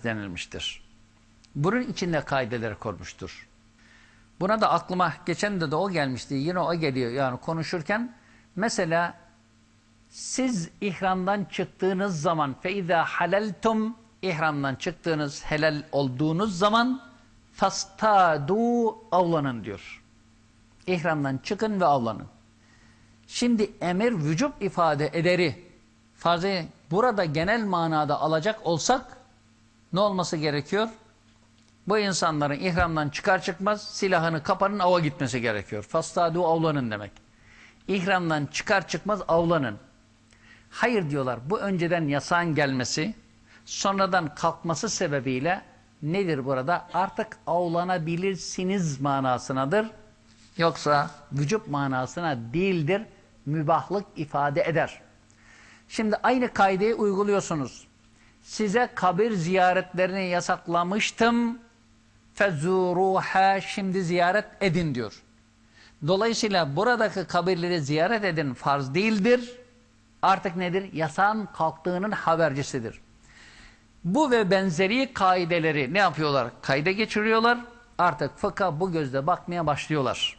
edemez denilmiştir. Bunun içinde kaideleri kormuştur. Buna da aklıma geçen de o gelmişti. Yine o geliyor yani konuşurken. Mesela siz ihramdan çıktığınız zaman فَاِذَا حَلَلْتُمْ ihramdan çıktığınız, helal olduğunuz zaman فَاسْتَادُوا avlanın diyor. İhramdan çıkın ve avlanın. Şimdi emir vücub ifade ederi farzı burada genel manada alacak olsak ne olması gerekiyor? Bu insanların ihramdan çıkar çıkmaz silahını kapanın ava gitmesi gerekiyor. Fastadu avlanın demek. İhramdan çıkar çıkmaz avlanın. Hayır diyorlar, bu önceden yasağın gelmesi sonradan kalkması sebebiyle nedir burada? Artık avlanabilirsiniz manasınadır. Yoksa vücub manasına değildir. Mübahlık ifade eder. Şimdi aynı kaideyi uyguluyorsunuz. Size kabir ziyaretlerini yasaklamıştım. Fezuruha şimdi ziyaret edin diyor. Dolayısıyla buradaki kabirleri ziyaret edin farz değildir. Artık nedir? Yasağın kalktığının habercisidir. Bu ve benzeri kaideleri ne yapıyorlar? Kayda geçiriyorlar. Artık fıkha bu gözle bakmaya başlıyorlar.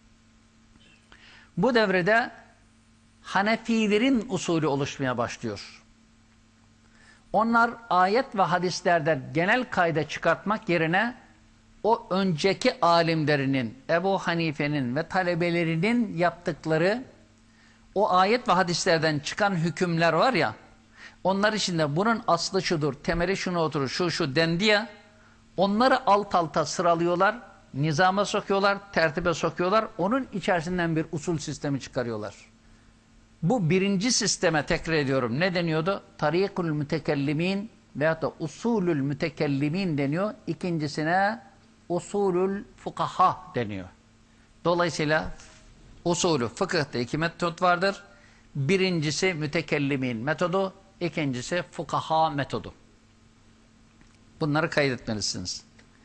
Bu devrede Hanefilerin usulü oluşmaya başlıyor. Onlar ayet ve hadislerden genel kayda çıkartmak yerine o önceki alimlerinin, Ebu Hanife'nin ve talebelerinin yaptıkları o ayet ve hadislerden çıkan hükümler var ya, onlar içinde bunun aslı şudur, temeli şuna oturur, şu dendi ya, onları alt alta sıralıyorlar, nizama sokuyorlar, tertibe sokuyorlar, onun içerisinden bir usul sistemi çıkarıyorlar. Bu birinci sisteme tekrar ediyorum. Ne deniyordu? Tarikul mütekellimin veyahut da usulül mütekellimin deniyor. İkincisine usulül fukaha deniyor. Dolayısıyla usulü fıkıhta iki metot vardır. Birincisi mütekellimin metodu, ikincisi fukaha metodu. Bunları kaydetmelisiniz.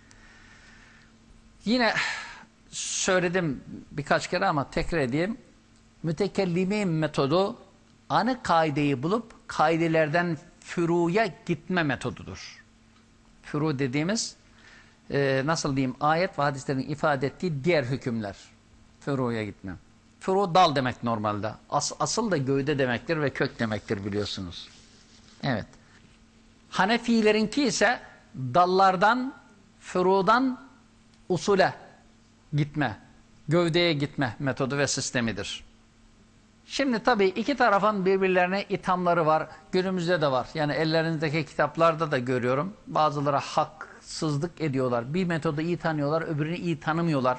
Yine söyledim birkaç kere ama tekrar edeyim. Mütekellimin metodu ana kaideyi bulup kaidelerden füruya gitme metodudur. Furu dediğimiz nasıl diyeyim ayet ve hadislerin ifade ettiği diğer hükümler. Füruya gitme. Furu dal demek normalde. Asıl da gövde demektir ve kök demektir biliyorsunuz. Evet. Hanefilerinki ise dallardan, furudan usule gitme, gövdeye gitme metodu ve sistemidir. Şimdi tabii iki tarafın birbirlerine ithamları var. Günümüzde de var. Yani ellerinizdeki kitaplarda da görüyorum. Bazıları haksızlık ediyorlar. Bir metodu iyi tanıyorlar, öbürünü iyi tanımıyorlar.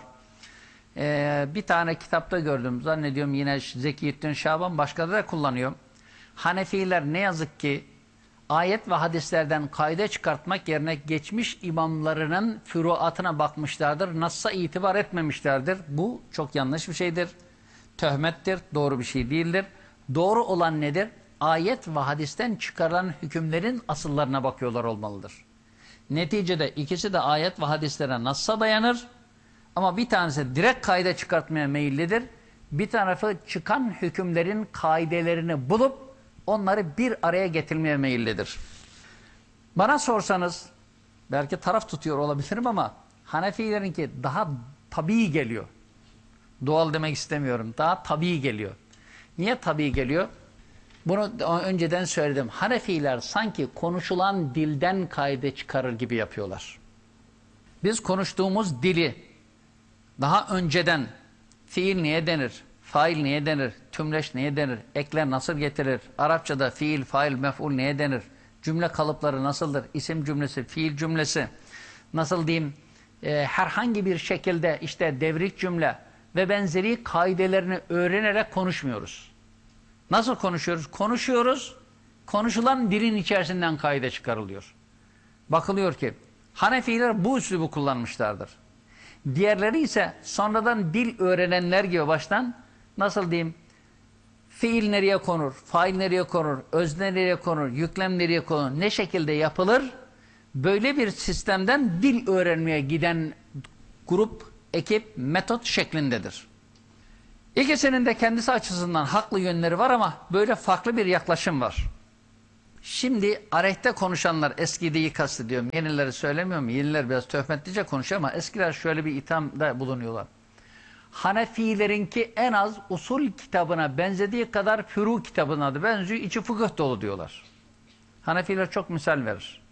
Bir tane kitapta gördüm. Zannediyorum yine Zekiyeddin Şaban başkaları da kullanıyor. Hanefiler ne yazık ki ayet ve hadislerden kaide çıkartmak yerine geçmiş imamlarının füruatına bakmışlardır. Nas'a itibar etmemişlerdir. Bu çok yanlış bir şeydir. Töhmettir, doğru bir şey değildir. Doğru olan nedir? Ayet ve hadisten çıkarılan hükümlerin asıllarına bakıyorlar olmalıdır. Neticede ikisi de ayet ve hadislere Nas'a dayanır. Ama bir tanesi direkt kaide çıkartmaya meyillidir. Bir tarafı çıkan hükümlerin kaidelerini bulup onları bir araya getirmeye meyillidir. Bana sorsanız, belki taraf tutuyor olabilirim ama Hanefilerinki daha tabii geliyor. Doğal demek istemiyorum. Daha tabii geliyor. Niye tabii geliyor? Bunu önceden söyledim. Hanefiler sanki konuşulan dilden kaide çıkarır gibi yapıyorlar. Biz konuştuğumuz dili daha önceden fiil niye denir, fail niye denir, tümleç niye denir, ekler nasıl getirilir, Arapçada fiil, fail, mef'ul niye denir, cümle kalıpları nasıldır, isim cümlesi, fiil cümlesi, nasıl diyeyim, herhangi bir şekilde işte devrik cümle ve benzeri kaidelerini öğrenerek konuşmuyoruz. Nasıl konuşuyoruz? Konuşuyoruz, konuşulan dilin içerisinden kaide çıkarılıyor. Bakılıyor ki Hanefiler bu üslubu kullanmışlardır. Diğerleri ise sonradan dil öğrenenler gibi baştan nasıl diyeyim fiil nereye konur, fail nereye konur, özne nereye konur, yüklem nereye konur, ne şekilde yapılır böyle bir sistemden dil öğrenmeye giden grup, ekip, metot şeklindedir. İkisinin de kendisi açısından haklı yönleri var ama böyle farklı bir yaklaşım var. Şimdi aleyhte konuşanlar, eskiyi kastediyorum. Yenileri söylemiyorum. Yeniler biraz töhmetlice konuşuyor ama eskiler şöyle bir ithamda bulunuyorlar. Hanefilerinki en az usul kitabına benzediği kadar furu kitabına da benziyor. İçi fıkıh dolu diyorlar. Hanefiler çok misal verir.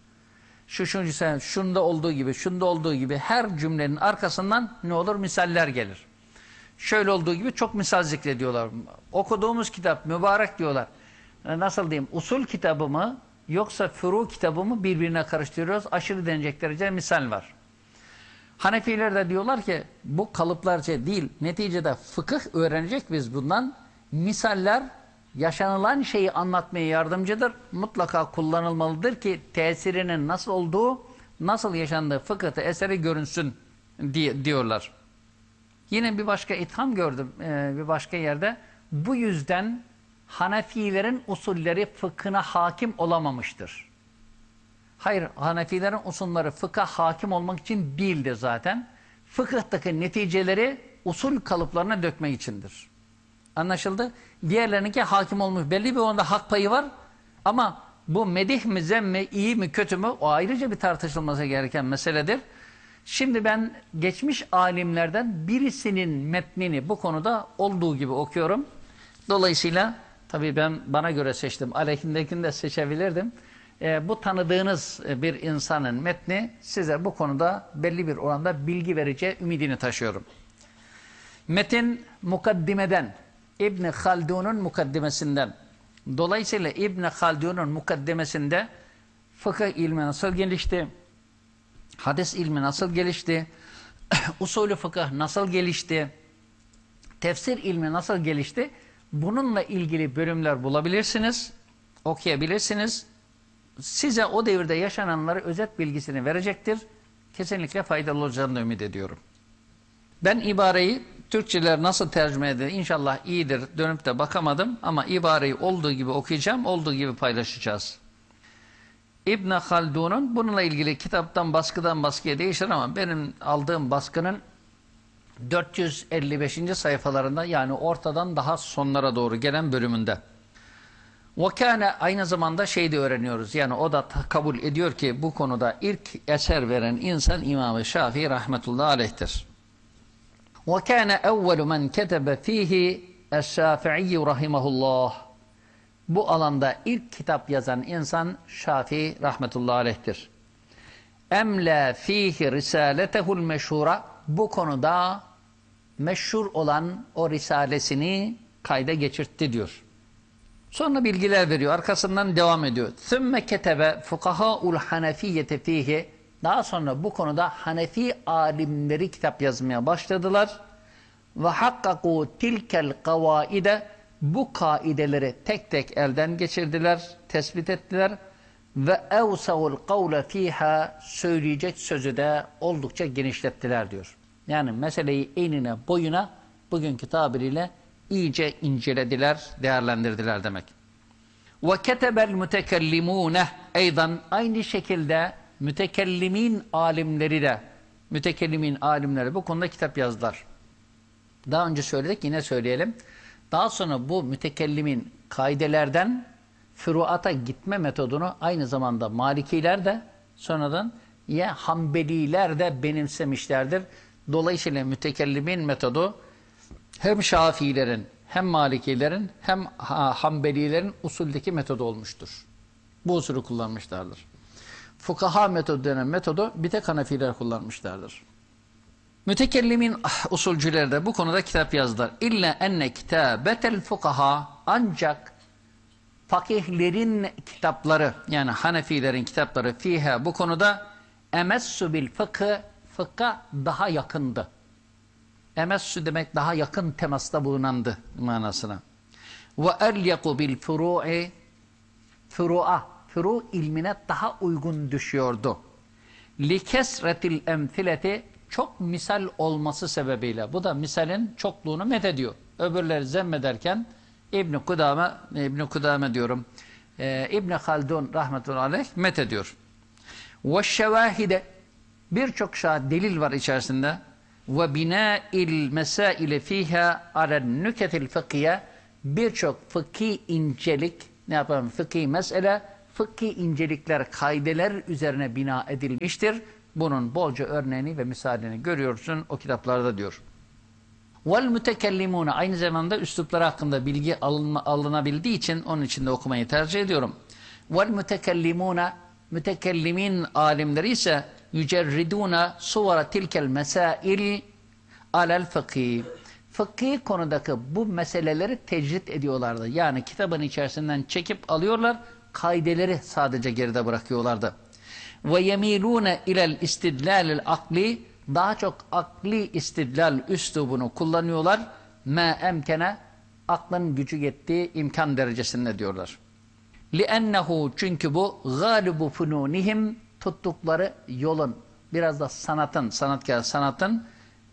Şunda olduğu gibi, şunda olduğu gibi her cümlenin arkasından ne olur? Misaller gelir. Şöyle olduğu gibi çok misal zikrediyorlar. Okuduğumuz kitap mübarek diyorlar. Nasıl diyeyim? Usul kitabı mı yoksa furu kitabı mı birbirine karıştırıyoruz. Aşırı denecek derece misal var. Hanefiler de diyorlar ki bu kalıplarca değil. Neticede fıkıh öğrenecek biz bundan. Misaller yaşanılan şeyi anlatmaya yardımcıdır. Mutlaka kullanılmalıdır ki tesirinin nasıl olduğu, nasıl yaşandığı fıkıhta eseri görünsün diyorlar. Yine bir başka itham gördüm bir başka yerde. Bu yüzden Hanefilerin usulleri fıkhına hakim olamamıştır. Hayır, Hanefilerin usulleri fıkha hakim olmak için değildir zaten. Fıkıhtaki neticeleri usul kalıplarına dökmek içindir. Anlaşıldı? Diğerlerininki hakim olmuş. Belli bir onda hak payı var ama bu medih mi, zem mi, iyi mi, kötü mü o ayrıca bir tartışılması gereken meseledir. Şimdi ben geçmiş alimlerden birisinin metnini bu konuda olduğu gibi okuyorum. Dolayısıyla tabii ben bana göre seçtim. Aleyhindekini de seçebilirdim. Bu tanıdığınız bir insanın metni size bu konuda belli bir oranda bilgi vereceği ümidini taşıyorum. Metin mukaddimeden, İbn Haldun'un mukaddimesinden. Dolayısıyla İbn Haldun'un mukaddimesinde fıkıh ilmi nasıl gelişti, hadis ilmi nasıl gelişti, usulü fıkıh nasıl gelişti, tefsir ilmi nasıl gelişti, bununla ilgili bölümler bulabilirsiniz, okuyabilirsiniz. Size o devirde yaşananları özet bilgisini verecektir. Kesinlikle faydalı olacağını ümit ediyorum. Ben ibareyi Türkçeler nasıl tercüme edilir inşallah iyidir dönüp de bakamadım ama ibareyi olduğu gibi okuyacağım, olduğu gibi paylaşacağız. İbn Haldun'un bununla ilgili kitaptan baskıdan baskıya değişir ama benim aldığım baskının 455. sayfalarında yani ortadan daha sonlara doğru gelen bölümünde. Vakâne aynı zamanda şey de öğreniyoruz. Yani o da kabul ediyor ki bu konuda ilk eser veren insan İmam-ı Şafii rahmetullahi aleyhtir. وَكَانَ اَوَّلُ مَنْ كَتَبَ ف۪يهِ الشَّافِعِيُّ rahimahullah. Bu alanda ilk kitap yazan insan Şafii rahmetullahi aleyhtir. اَمْلَا ف۪يهِ رِسَالَتَهُ الْمَشْهُورَ. Bu konuda meşhur olan o risalesini kayda geçirtti diyor. Sonra bilgiler veriyor. Arkasından devam ediyor. ثُمَّ كَتَبَ فُقَهَاءُ الْحَنَفِيَّةِ ف۪يهِ. Daha sonra bu konuda Hanefi alimleri kitap yazmaya başladılar. Ve hakkaku tilkel kavaide. Bu kaideleri tek tek elden geçirdiler, tespit ettiler. Ve evsavul kavle fiha. Söyleyecek sözü de oldukça genişlettiler diyor. Yani meseleyi enine boyuna bugünkü tabiriyle iyice incelediler, değerlendirdiler demek. Ve ketebel mütekellimune. Eydan aynı şekilde mütekellimin alimleri de bu konuda kitap yazdılar. Daha önce söyledik yine söyleyelim. Daha sonra bu mütekellimin kaidelerden füruata gitme metodunu aynı zamanda Malikiler de sonradan ya Hanbeliler de benimsemişlerdir. Dolayısıyla mütekellimin metodu hem Şafiilerin hem Malikilerin hem Hanbelilerin usuldeki metodu olmuştur. Bu usulü kullanmışlardır. Fukaha metodu denen metodu bir tek Hanefiler kullanmışlardır. Mütekellimin usulcüleri de bu konuda kitap yazdılar. İlla enne kitabetel fukaha. Ancak fakihlerin kitapları yani Hanefilerin kitapları fiha bu konuda emessu bil fıkı, fıkha daha yakındı. Emessu demek daha yakın temasta bulunandı manasına. Ve elyaku bil furu'i, furu ilmine daha uygun düşüyordu. Likesretil emthileti, çok misal olması sebebiyle. Bu da misalin çokluğunu methediyor. Öbürleri zemmederken İbn Kudame diyorum. İbn Haldun rahmetullahi aleyh methediyor. Ve şevahide, birçok delil var içerisinde. Ve binâil mesâile fîhâ alen nüketil fıkhiye, birçok fıkhi incelik, ne yapalım, fıkhi mesele fıkhi incelikler, kaideler üzerine bina edilmiştir. Bunun bolca örneğini ve misalini görüyorsun o kitaplarda diyor. Vel mütekellimune, aynı zamanda üslupları hakkında bilgi alınabildiği için onun için de okumayı tercih ediyorum. Vel mütekellimune, mütekellimin alimleri ise yücerridune suvara tilkel mesail alel fıkhi. Fıkhi konudaki bu meseleleri tecrit ediyorlardı. Yani kitabın içerisinden çekip alıyorlar, kaideleri sadece geride bırakıyorlardı. Ve yemilune ilel istidlalil akli, daha çok akli istidlal üslubunu kullanıyorlar. Ma emkene, aklın gücü yettiği imkan derecesinde diyorlar. Li'ennehu, çünkü bu galibu fununihim, tuttukları yolun, biraz da sanatın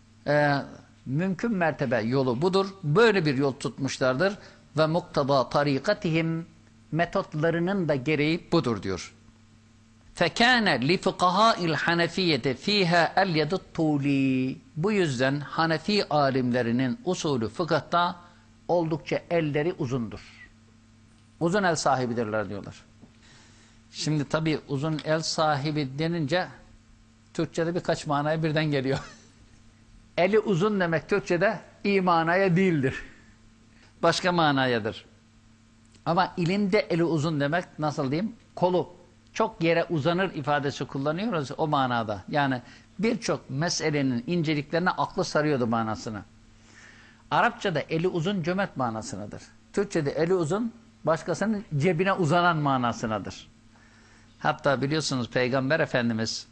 mümkün mertebe yolu budur. Böyle bir yol tutmuşlardır. Ve muktada tarikatihim, metotlarının da gereği budur diyor. فَكَانَ لِفُقَهَاءِ الْحَنَفِيَّةِ ف۪يهَا اَلْيَدُ الطُّولِي. Bu yüzden Hanefi alimlerinin usulü fıkıhta oldukça elleri uzundur. Uzun el sahibidirler diyorlar. Şimdi tabi uzun el sahibi denince Türkçe'de birkaç manaya birden geliyor. Eli uzun demek Türkçe'de iyi manaya değildir. Başka manayadır. Ama ilimde eli uzun demek, nasıl diyeyim? Kolu çok yere uzanır ifadesi kullanıyoruz o manada. Yani birçok meselenin inceliklerine aklı sarıyordu manasını. Arapçada eli uzun cömert manasınadır. Türkçe'de eli uzun başkasının cebine uzanan manasınadır. Hatta biliyorsunuz Peygamber Efendimiz,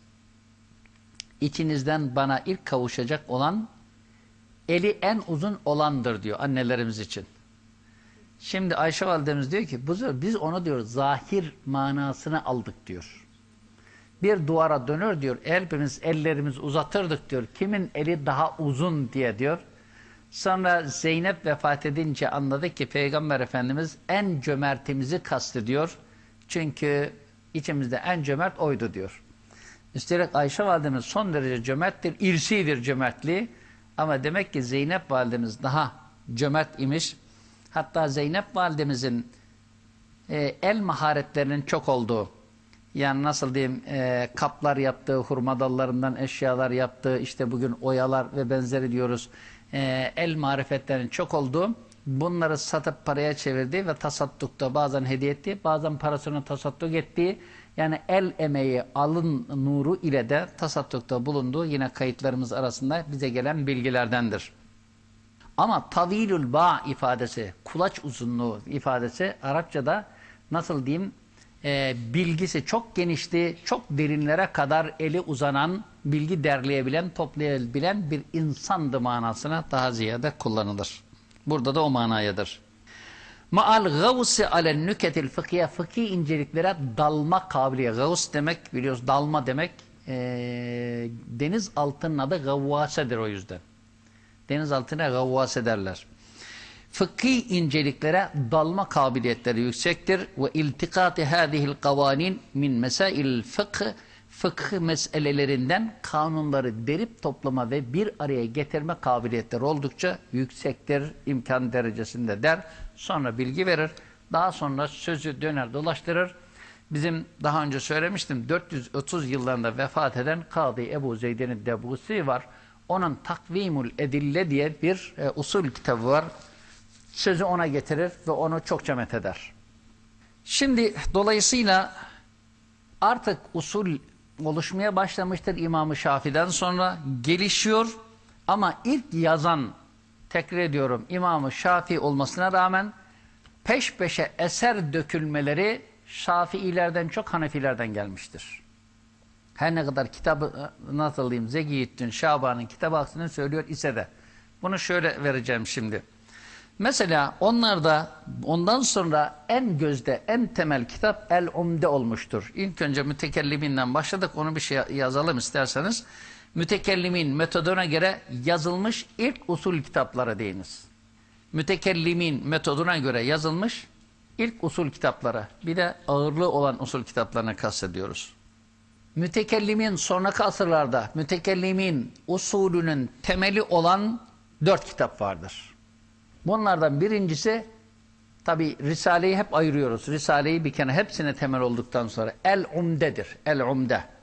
İçinizden bana ilk kavuşacak olan eli en uzun olandır diyor annelerimiz için. Şimdi Ayşe validemiz diyor ki biz onu diyor zahir manasını aldık diyor. Bir duvara dönür diyor, ellerimiz uzatırdık diyor. Kimin eli daha uzun diye diyor. Sonra Zeynep vefat edince anladık ki Peygamber Efendimiz en cömertimizi kastediyor. Çünkü içimizde en cömert oydu diyor. Üstelik Ayşe validemiz son derece cömerttir, irsidir cömertliği. Ama demek ki Zeynep validemiz daha cömert imiş. Hatta Zeynep validemizin el maharetlerinin çok olduğu, yani nasıl diyeyim, kaplar yaptığı, hurma dallarından eşyalar yaptığı, işte bugün oyalar ve benzeri diyoruz, el marifetlerinin çok olduğu, bunları satıp paraya çevirdiği ve tasaddukta bazen hediye ettiği, bazen parasını tasadduk ettiği, yani el emeği, alın nuru ile de tasaddukta bulunduğu yine kayıtlarımız arasında bize gelen bilgilerdendir. Ama tavilül ba ifadesi, kulaç uzunluğu ifadesi Arapçada nasıl diyeyim, bilgisi çok genişti, çok derinlere kadar eli uzanan, bilgi derleyebilen, toplayabilen bir insandı manasına daha ziyade kullanılır. Burada da o manayadır. Ma'al gavsi alen nüketil fıkhiye, fıkhi inceliklere dalma kabiliye. Gavs demek biliyoruz, dalma demek. Deniz altının adı gavvasedir o yüzden. Deniz altına gavvase derler. Fıkhi inceliklere dalma kabiliyetleri yüksektir. Ve iltikati hâzihil kavanin min mesail fıkh, fıkıh meselelerinden kanunları derip toplama ve bir araya getirme kabiliyetleri oldukça yüksektir, imkan derecesinde der. Sonra bilgi verir. Daha sonra sözü döner dolaştırır. Bizim daha önce söylemiştim, 430 yıllarında vefat eden Kadı Ebu Zeyd'in Debusi var. Onun Takvimul Edille diye bir usul kitabı var. Sözü ona getirir ve onu çokça metheder. Şimdi dolayısıyla artık usul oluşmaya başlamıştır İmam-ı Şafii'den sonra, gelişiyor ama ilk yazan, tekrar ediyorum, İmam-ı Şafii olmasına rağmen peş peşe eser dökülmeleri Şafiilerden çok Hanefilerden gelmiştir. Her ne kadar kitabı nasıl diyeyim, Zekiyeddin Şaban'ın kitabı aksini söylüyor ise de bunu şöyle vereceğim şimdi. Mesela onlarda ondan sonra en gözde, en temel kitap El-Umde olmuştur. İlk önce mütekelliminden başladık. Onu bir şey yazalım isterseniz. Mütekellimin metoduna göre yazılmış ilk usul kitaplara değiniz. Mütekellimin metoduna göre yazılmış ilk usul kitaplara. Bir de ağırlığı olan usul kitaplarına kastediyoruz. Mütekellimin sonraki asırlarda mütekellimin usulünün temeli olan 4 kitap vardır. Bunlardan birincisi Tabi Risale'yi hep ayırıyoruz. Risale'yi bir kenara, hepsine temel olduktan sonra El-Umde'dir. El-Umde.